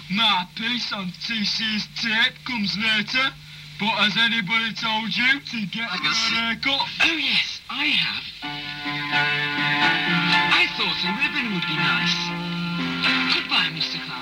My piece on TC's tape comes later. But has anybody told you to get a haircut? Oh, yes, I have. I thought a ribbon would be nice. Goodbye, Mr. Clark.